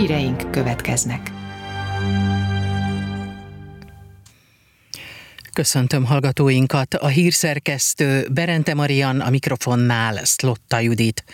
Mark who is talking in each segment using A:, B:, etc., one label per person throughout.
A: Híreink következnek.
B: Köszöntöm hallgatóinkat, a hírszerkesztő Berente Marian, a mikrofonnál Szlotta Judit.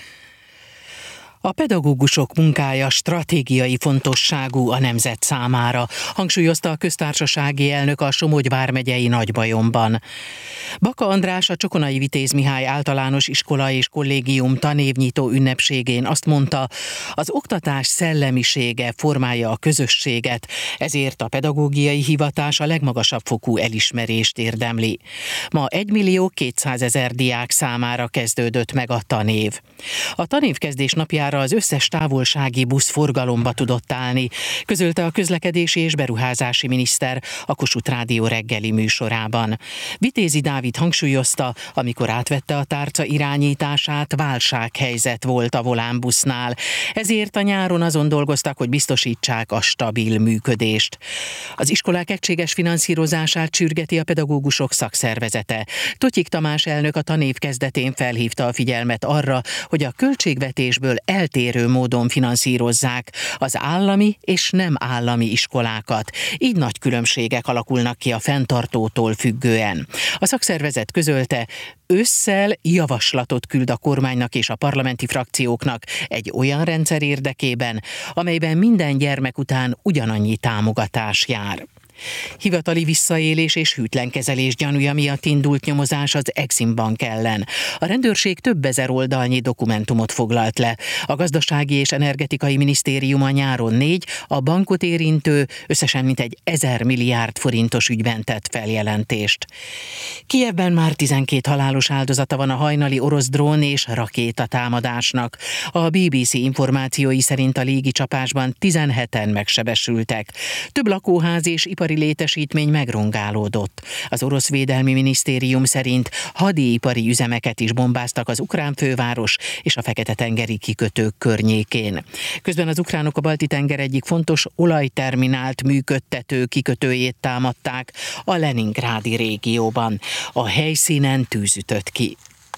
B: A pedagógusok munkája stratégiai fontosságú a nemzet számára, hangsúlyozta a köztársasági elnök a Somogy vármegyei Nagybajomban. Baka András a Csokonai Vitéz Mihály Általános Iskola és Kollégium tanévnyitó ünnepségén azt mondta, az oktatás szellemisége formálja a közösséget, ezért a pedagógiai hivatás a legmagasabb fokú elismerést érdemli. Ma 1.200.000 diák számára kezdődött meg a tanév. A tanévkezdés napjára az összes távolsági busz forgalomba tudott állni, közölte a közlekedési és beruházási miniszter a Kossuth Rádió reggeli műsorában. Vitézi Dávid hangsúlyozta, amikor átvette a tárca irányítását, válsághelyzet volt a volánbusznál. Ezért a nyáron azon dolgoztak, hogy biztosítsák a stabil működést. Az iskolák egységes finanszírozását sürgeti a pedagógusok szakszervezete. Totyik Tamás elnök a tanév kezdetén felhívta a figyelmet arra, hogy a költségvetésből eltérő módon finanszírozzák az állami és nem állami iskolákat. Így nagy különbségek alakulnak ki a fenntartótól függően. A szakszervezet közölte, ősszel javaslatot küld a kormánynak és a parlamenti frakcióknak egy olyan rendszer érdekében, amelyben minden gyermek után ugyanannyi támogatás jár. Hivatali visszaélés és hűtlenkezelés gyanúja miatt indult nyomozás az Exim Bank ellen. A rendőrség több ezer oldalnyi dokumentumot foglalt le. A Gazdasági és Energetikai Minisztérium a nyáron 4, a bankot érintő összesen mintegy 1000 milliárd forintos ügyben tett feljelentést. Kijevben már 12 halálos áldozata van a hajnali orosz drón és rakéta támadásnak. A BBC információi szerint a légicsapásban 17-en megsebesültek. Több lakóház és ipari létesítmény megrongálódott. Az orosz védelmi minisztérium szerint hadipari üzemeket is bombáztak az ukrán főváros és a Fekete-tengeri kikötők környékén. Közben az ukránok a Balti-tenger egyik fontos olajterminált működtető kikötőjét támadták a Leningrádi régióban. A helyszínen tűz ütött ki.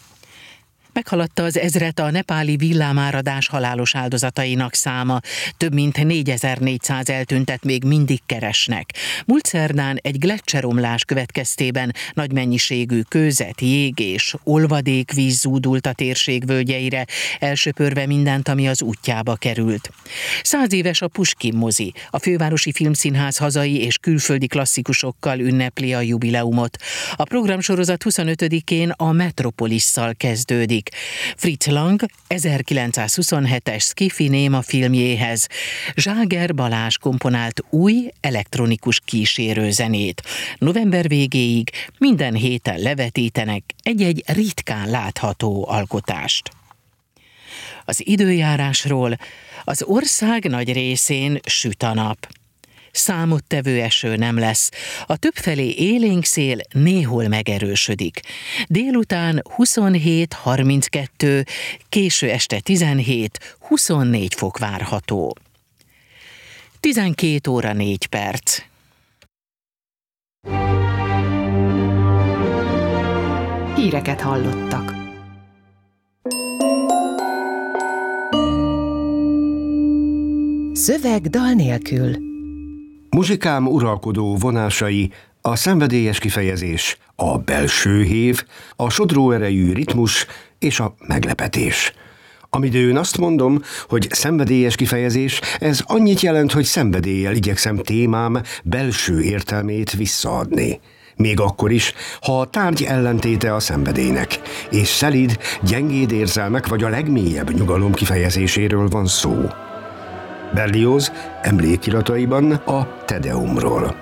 B: Meghaladta az 1000-et a nepáli villámáradás halálos áldozatainak száma. Több mint 4400 eltüntet még mindig keresnek. Múlt szerdán egy gleccseromlás következtében nagy mennyiségű kőzet, jég és olvadékvíz zúdult a térség völgyeire, elsöpörve mindent, ami az útjába került. 100 éves a Puskin mozi. A Fővárosi Filmszínház hazai és külföldi klasszikusokkal ünnepli a jubileumot. A programsorozat 25-én a Metropolisszal kezdődik. Fritz Lang 1927-es sci-fi néma filmjéhez Zságer Balázs komponált új elektronikus kísérőzenét. November végéig minden héten levetítenek egy-egy ritkán látható alkotást. Az időjárásról: az ország nagy részén süt a nap. Számottevő eső nem lesz. A többfelé élénk szél néhol megerősödik. Délután 27-32, késő este 17-24 fok várható. 12 óra 4 perc.
A: Híreket hallottak. Szöveg dal nélkül.
C: Muzsikám uralkodó vonásai, a szenvedélyes kifejezés, a belső hév, a sodró erejű ritmus és a meglepetés. Amidőn azt mondom, hogy szenvedélyes kifejezés, ez annyit jelent, hogy szenvedéllyel igyekszem témám belső értelmét visszaadni. Még akkor is, ha a tárgy ellentéte a szenvedélynek, és szelíd, gyengéd érzelmek vagy a legmélyebb nyugalom kifejezéséről van szó. Berlioz emlékirataiban a Te Deumról.